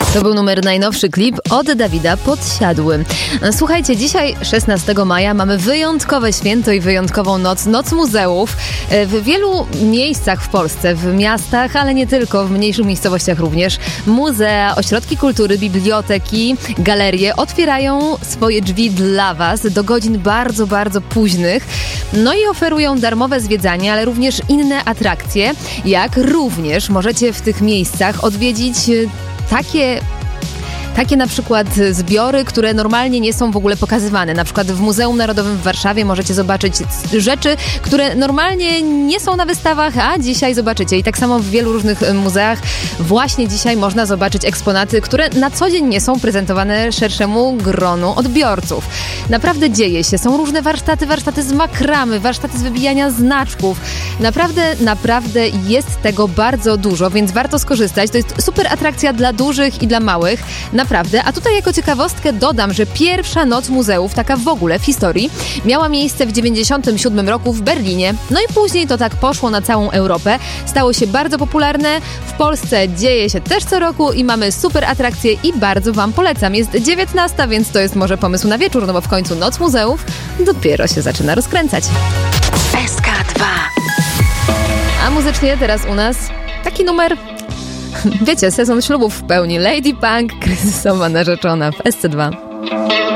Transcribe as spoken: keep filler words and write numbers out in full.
To był numer najnowszy klip od Dawida Podsiadły. Słuchajcie, dzisiaj szesnastego maja mamy wyjątkowe święto i wyjątkową noc, Noc Muzeów. W wielu miejscach w Polsce, w miastach, ale nie tylko, w mniejszych miejscowościach również, muzea, ośrodki kultury, biblioteki, galerie otwierają swoje drzwi dla Was do godzin bardzo, bardzo późnych. No i oferują darmowe zwiedzanie, ale również inne atrakcje, jak również możecie w tych miejscach odwiedzić takie Takie na przykład zbiory, które normalnie nie są w ogóle pokazywane. Na przykład w Muzeum Narodowym w Warszawie możecie zobaczyć rzeczy, które normalnie nie są na wystawach, a dzisiaj zobaczycie. I tak samo w wielu różnych muzeach właśnie dzisiaj można zobaczyć eksponaty, które na co dzień nie są prezentowane szerszemu gronu odbiorców. Naprawdę dzieje się. Są różne warsztaty, warsztaty z makramy, warsztaty z wybijania znaczków. Naprawdę, naprawdę jest tego bardzo dużo, więc warto skorzystać. To jest super atrakcja dla dużych i dla małych. Naprawdę. A tutaj jako ciekawostkę dodam, że pierwsza Noc Muzeów, taka w ogóle w historii, miała miejsce w dziewięćdziesiątym siódmym roku w Berlinie. No i później to tak poszło na całą Europę. Stało się bardzo popularne. W Polsce dzieje się też co roku i mamy super atrakcje i bardzo Wam polecam. Jest dziewiętnasta, więc to jest może pomysł na wieczór, no bo w końcu Noc Muzeów dopiero się zaczyna rozkręcać. S K dwa. A muzycznie teraz u nas taki numer... Wiecie, sezon ślubów w pełni. Lady Punk, kryzysowa narzeczona w S C dwa.